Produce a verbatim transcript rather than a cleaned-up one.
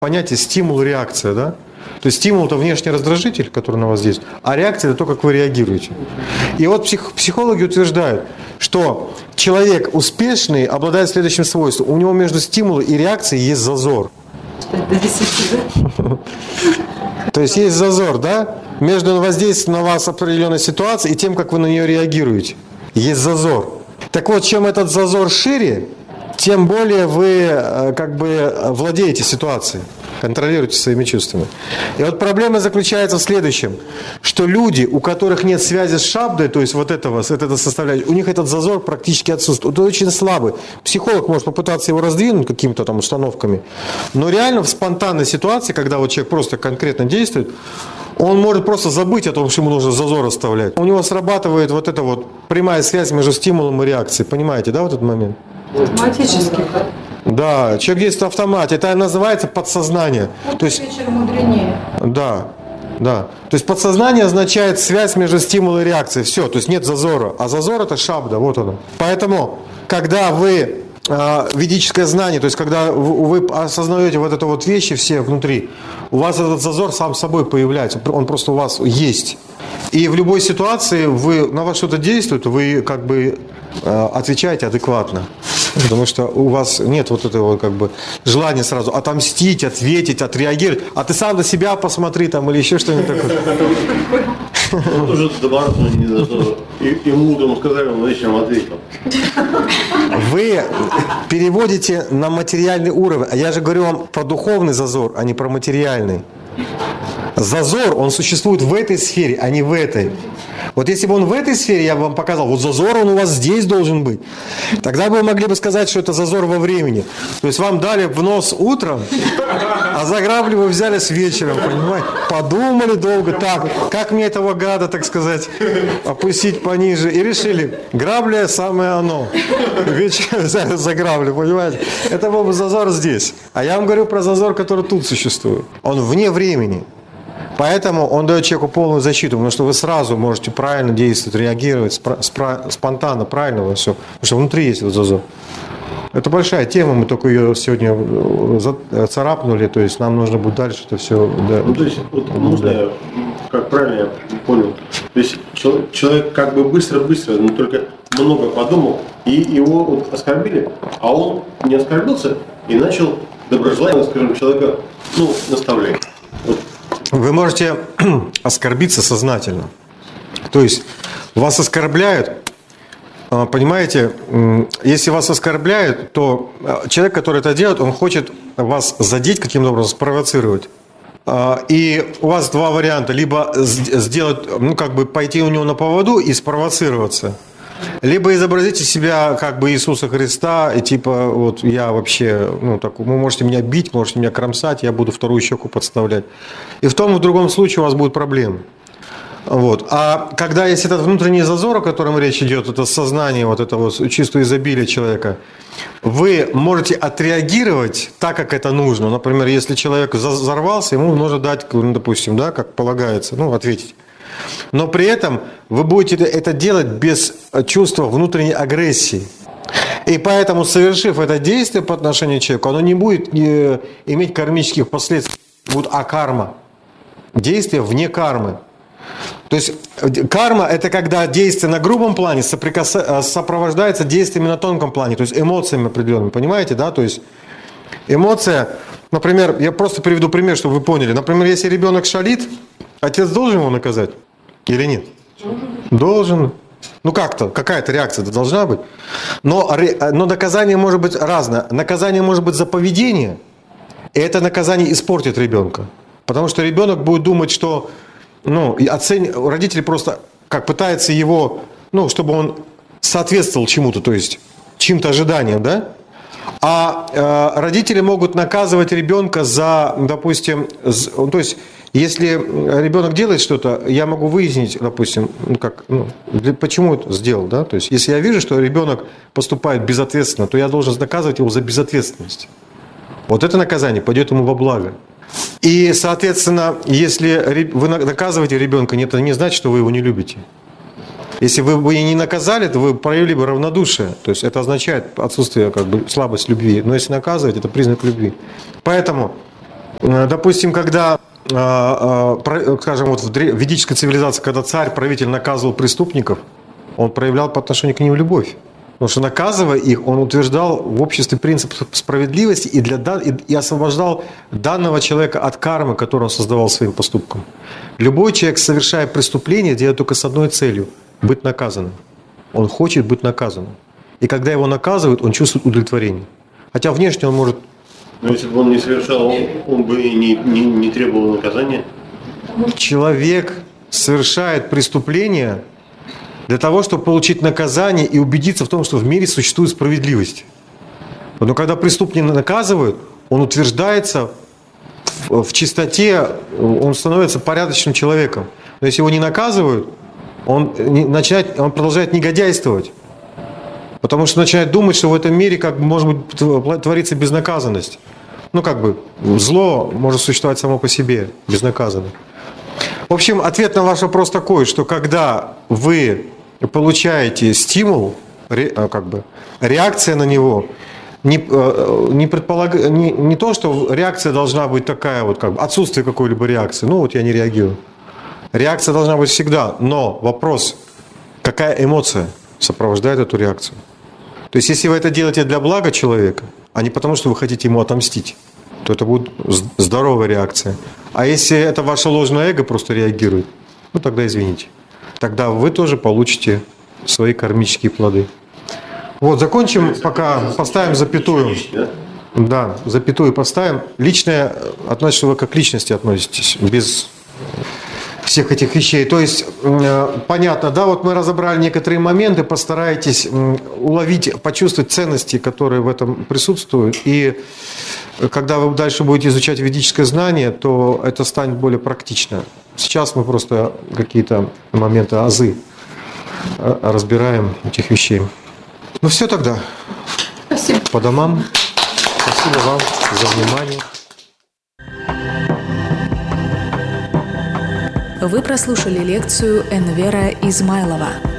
понятие стимул и реакция, да? То есть стимул – это внешний раздражитель, который на вас действует, а реакция – это то, как вы реагируете. И вот псих, психологи утверждают, что человек успешный обладает следующим свойством. У него между стимулом и реакцией есть зазор. До десяти, да? То есть есть зазор, да? Между воздействием на вас определенной ситуации и тем, как вы на нее реагируете. Есть зазор. Так вот, чем этот зазор шире, тем более вы как бы владеете ситуацией, контролируете своими чувствами. И вот проблема заключается в следующем, что люди, у которых нет связи с шабдой, то есть вот этого, с этого составляющего, у них этот зазор практически отсутствует. Он очень слабый. Психолог может попытаться его раздвинуть какими-то там установками, но реально в спонтанной ситуации, когда вот человек просто конкретно действует, он может просто забыть о том, что ему нужно зазор оставлять. У него срабатывает вот эта вот прямая связь между стимулом и реакцией. Понимаете, да, в этот момент? Автоматически. Да, человек действует в автомате. Это называется подсознание. То есть, вечер мудренее. Да, да. То есть подсознание означает связь между стимулом и реакцией. Все, то есть нет зазора. А зазор – это шабда, вот оно. Поэтому, когда вы э, ведическое знание, то есть когда вы, вы осознаете вот это вот вещи все внутри, у вас этот зазор сам собой появляется. Он просто у вас есть. И в любой ситуации вы, на вас что-то действует, вы как бы э, отвечаете адекватно. Потому что у вас нет вот этого как бы желания сразу отомстить, ответить, отреагировать. А ты сам на себя посмотри там или еще что-нибудь такое. Он уже добрался не за что. Ему утром сказали, он вечером ответил. Вы переводите на материальный уровень. А я же говорю вам про духовный зазор, а не про материальный. Зазор, он существует в этой сфере, а не в этой. Вот если бы он в этой сфере, я бы вам показал, вот зазор он у вас здесь должен быть. Тогда бы вы могли бы сказать, что это зазор во времени. То есть вам дали в нос утром, а за грабли вы взяли с вечером, понимаете? Подумали долго, так, как мне этого гада, так сказать, опустить пониже. И решили, грабля самое оно. Вечером взяли за грабли, понимаете? Это был бы зазор здесь. А я вам говорю про зазор, который тут существует. Он вне времени. Поэтому он дает человеку полную защиту, потому что вы сразу можете правильно действовать, реагировать, спра- спонтанно, правильно во все. Потому что внутри есть этот зазор. Это большая тема, мы только ее сегодня царапнули, то есть нам нужно будет дальше это все. Да. Ну, то есть, вот, можно я, как правильно я понял, то есть человек как бы быстро-быстро, но только много подумал, и его вот оскорбили, а он не оскорбился и начал доброжелательно, скажем, человека, ну, наставлять. Вот. Вы можете оскорбиться сознательно. То есть вас оскорбляют, понимаете, если вас оскорбляют, то человек, который это делает, он хочет вас задеть каким-то образом, спровоцировать. И у вас два варианта. Либо сделать, ну, как бы пойти у него на поводу и спровоцироваться. Либо изобразите себя как бы Иисуса Христа, и типа, вот я вообще, ну, так, вы можете меня бить, можете меня кромсать, я буду вторую щеку подставлять. И в том и в другом случае у вас будут проблемы. Вот. А когда есть этот внутренний зазор, о котором речь идет, это сознание, вот это вот чистое изобилие человека, вы можете отреагировать так, как это нужно. Например, если человек взорвался, ему нужно дать, ну, допустим, да, как полагается, ну, ответить. Но при этом вы будете это делать без чувства внутренней агрессии. И поэтому, совершив это действие по отношению к человеку, оно не будет не иметь кармических последствий. Будет акарма. Действие вне кармы. То есть карма – это когда действие на грубом плане соприкаса... сопровождается действиями на тонком плане, то есть эмоциями определенными. Понимаете, да? То есть эмоция, например, я просто приведу пример, чтобы вы поняли. Например, если ребенок шалит, отец должен его наказать или нет? Должен. Ну как-то, какая-то реакция должна быть. Но, но наказание может быть разное. Наказание может быть за поведение, и это наказание испортит ребенка. Потому что ребенок будет думать, что, ну, оцен... родители просто как пытаются его, ну, чтобы он соответствовал чему-то, то есть чьим-то ожиданиям, да? А э, родители могут наказывать ребенка за, допустим, за, то есть, если ребенок делает что-то, я могу выяснить, допустим, ну как, ну, для, почему это сделал, да? То есть, если я вижу, что ребенок поступает безответственно, то я должен наказывать его за безответственность. Вот это наказание пойдет ему во благо. И, соответственно, если вы наказываете ребенка, это не значит, что вы его не любите. Если вы бы не наказали, то вы проявили бы равнодушие. То есть это означает отсутствие, как бы, слабость любви. Но если наказывать, это признак любви. Поэтому Э, Допустим, когда, э, э, про- скажем, вот в дре- в ведической цивилизации, когда царь, правитель наказывал преступников, он проявлял по отношению к ним любовь. Потому что, наказывая их, он утверждал в обществе принцип справедливости и, для, да- и, и освобождал данного человека от кармы, которую он создавал своим поступком. Любой человек, совершая преступление, делает только с одной целью – быть наказанным. Он хочет быть наказанным. И когда его наказывают, он чувствует удовлетворение. Хотя внешне он может... Но если бы он не совершал, он, он бы и не, не, не требовал наказания. Человек совершает преступление для того, чтобы получить наказание и убедиться в том, что в мире существует справедливость. Но когда преступника наказывают, он утверждается в, в чистоте, он становится порядочным человеком. Но если его не наказывают, он, не, начинает, он продолжает негодяйствовать. Потому что начинает думать, что в этом мире как бы, может быть творится безнаказанность. Ну как бы зло может существовать само по себе, безнаказанно. В общем, ответ на ваш вопрос такой, что когда вы получаете стимул, ре, как бы, реакция на него, не, не, предполаг... не, не то, что реакция должна быть такая, вот, как бы, отсутствие какой-либо реакции, ну вот я не реагирую. Реакция должна быть всегда, но вопрос, какая эмоция сопровождает эту реакцию. То есть, если вы это делаете для блага человека, а не потому, что вы хотите ему отомстить, то это будет здоровая реакция. А если это ваше ложное эго просто реагирует, ну тогда извините. Тогда вы тоже получите свои кармические плоды. Вот, закончим, пока поставим запятую. Да, запятую поставим. Личное, относится, вы как к личности относитесь, без всех этих вещей. То есть, понятно, да, вот мы разобрали некоторые моменты, постарайтесь уловить, почувствовать ценности, которые в этом присутствуют. И когда вы дальше будете изучать ведическое знание, то это станет более практично. Сейчас мы просто какие-то моменты, азы разбираем этих вещей. Ну все тогда. Спасибо. По домам. Спасибо вам за внимание. Вы прослушали лекцию Энвера Измайлова.